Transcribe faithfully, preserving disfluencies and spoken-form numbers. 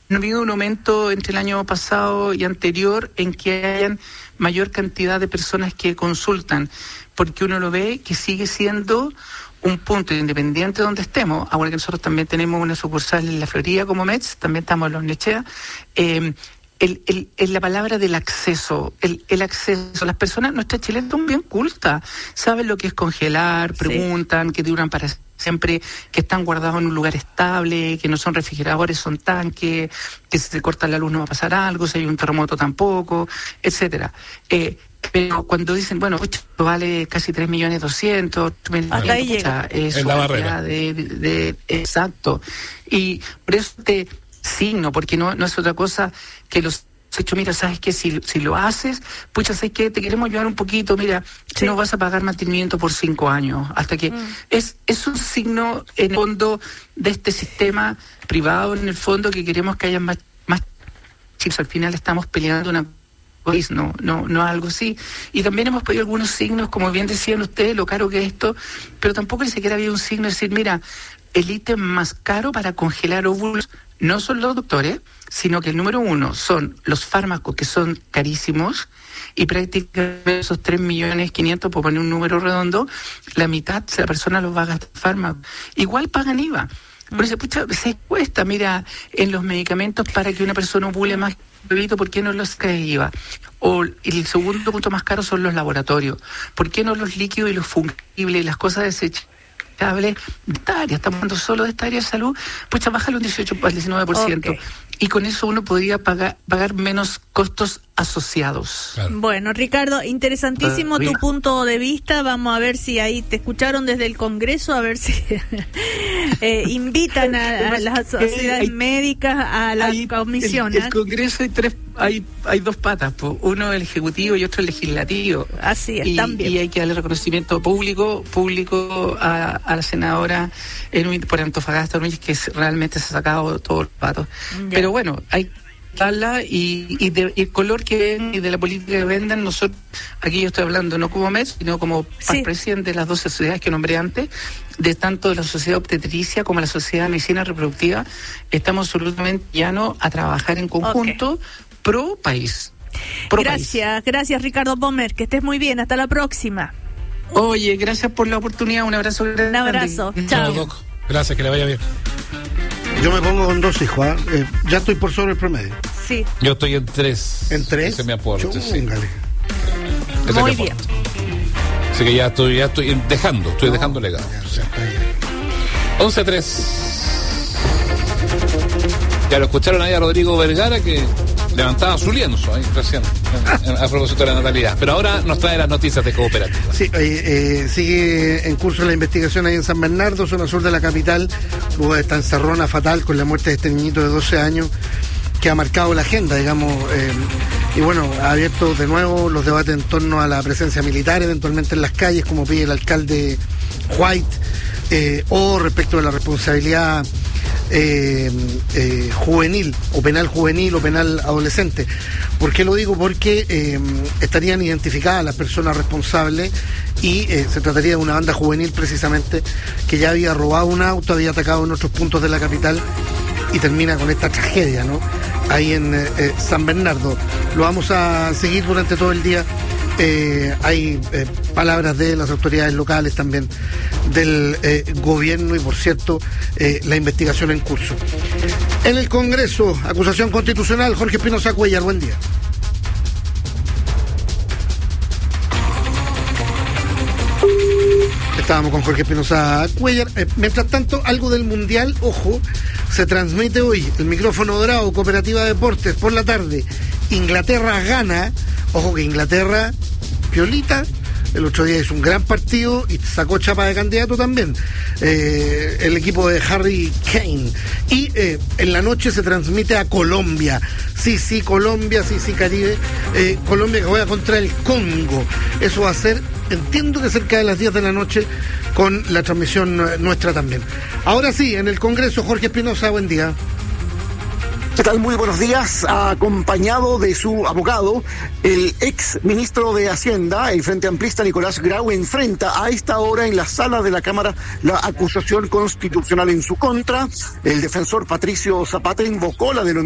no ha habido un aumento entre el año pasado y anterior en que hayan mayor cantidad de personas que consultan, porque uno lo ve que sigue siendo un punto independiente de donde estemos. Ahora que nosotros también tenemos una sucursal en la Florida como M E D S, también estamos en Los Nechea, eh, el, el, el, la palabra del acceso, el, el acceso, las personas, nuestras chilenas son bien cultas, saben lo que es congelar, preguntan, sí. que duran para siempre, que están guardados en un lugar estable, que no son refrigeradores, son tanques, que si se corta la luz no va a pasar algo, si hay un terremoto tampoco, etcétera. Eh, pero cuando dicen, bueno, pucha, vale casi tres millones doscientos, hasta ahí llega. Es la barrera. De, de, de, exacto. Y por eso te signo, porque no, no es otra cosa que los hechos. Mira, ¿sabes qué? Si, si lo haces, pucha, ¿sabes qué? Te queremos ayudar un poquito, mira, sí. no vas a pagar mantenimiento por cinco años, hasta que... Mm. Es, es un signo, en el fondo, de este sistema privado, en el fondo, que queremos que haya más, más chips. Al final estamos peleando una... No, no, no algo así. Y también hemos pedido algunos signos, como bien decían ustedes, lo caro que es esto, pero tampoco ni siquiera había un signo de decir, mira, el ítem más caro para congelar óvulos no son los doctores, sino que el número uno son los fármacos, que son carísimos, y prácticamente esos tres millones quinientos, por poner un número redondo, la mitad, si la persona los va a gastar en fármacos. Igual pagan I V A. Por eso, pucha, se cuesta, mira, en los medicamentos para que una persona ovule más bebito, ¿por qué no los cae I V A? O el segundo punto más caro son los laboratorios. ¿Por qué no los líquidos y los fungibles, las cosas desechables de esta área? Estamos hablando solo de esta área de salud, pucha, bájale un dieciocho al diecinueve por ciento. Okay. Y con eso uno podría pagar, pagar menos costos asociados. Claro. Bueno, Ricardo, interesantísimo tu punto de vista. Vamos a ver si ahí te escucharon desde el Congreso, a ver si eh, invitan a, a las sociedades médicas a la hay, comisión. El, el Congreso hay tres, hay, hay dos patas, po. Uno el ejecutivo y otro el legislativo. Así es, y, también. Y hay que darle reconocimiento público, público a, a la senadora en, por Antofagasta, que realmente se ha sacado todos los patos. Ya. Pero bueno, hay habla y, y, de, y el color que ven y de la política que vendan, nosotros, aquí yo estoy hablando no como M E D S, sino como sí. presidente de las doce sociedades que nombré antes, de tanto de la sociedad obstetricia como la sociedad de medicina reproductiva, estamos absolutamente llanos a trabajar en conjunto, okay. pro país. Pro gracias, país. Gracias Ricardo Bomer, que estés muy bien, hasta la próxima. Oye, gracias por la oportunidad, un abrazo grande. Un abrazo, chao. Doc. Gracias, que le vaya bien. Yo me pongo con dos hijos, ¿eh? Eh, ya estoy por sobre el promedio. Sí. Yo estoy en tres. ¿En tres? Ese es mi aporte, sí. Muy bien. Así que ya estoy, ya estoy dejando, estoy no, dejando legado. once a tres. Ya lo escucharon ahí a Rodrigo Vergara, que levantaba su lienzo ahí recién a, a propósito de la natalidad. Pero ahora nos trae las noticias de Cooperativa. Sí, eh, eh, sigue en curso la investigación ahí en San Bernardo, zona sur de la capital, luego de esta encerrona fatal con la muerte de este niñito de doce años que ha marcado la agenda, digamos, eh, y bueno, ha abierto de nuevo los debates en torno a la presencia militar eventualmente en las calles, como pide el alcalde White, eh, o respecto de la responsabilidad Eh, eh, juvenil o penal juvenil o penal adolescente. ¿Por qué lo digo? Porque eh, estarían identificadas las personas responsables y eh, se trataría de una banda juvenil precisamente que ya había robado un auto, había atacado en otros puntos de la capital y termina con esta tragedia, ¿no? Ahí en eh, San Bernardo. Lo vamos a seguir durante todo el día. Eh, hay eh, palabras de las autoridades locales también del eh, gobierno y por cierto eh, la investigación en curso. En el Congreso, acusación constitucional, Jorge Espinosa Cuéllar, buen día. Estábamos con Jorge Espinosa Cuéllar. Eh, mientras tanto, algo del Mundial, ojo, se transmite hoy. El micrófono dorado, Cooperativa Deportes, por la tarde. Inglaterra gana. Ojo que Inglaterra, piolita, el otro día hizo un gran partido y sacó chapa de candidato también. Eh, el equipo de Harry Kane. Y eh, en la noche se transmite a Colombia. Sí, sí, Colombia, sí, sí, Caribe. Eh, Colombia que juega contra el Congo. Eso va a ser, entiendo que cerca de las diez de la noche, con la transmisión nuestra también. Ahora sí, en el Congreso, Jorge Espinosa, buen día. ¿Qué tal? Muy buenos días. Acompañado de su abogado, el ex ministro de Hacienda, el Frente Amplista Nicolás Grau, enfrenta a esta hora en la sala de la Cámara la acusación constitucional en su contra. El defensor Patricio Zapata invocó la denominación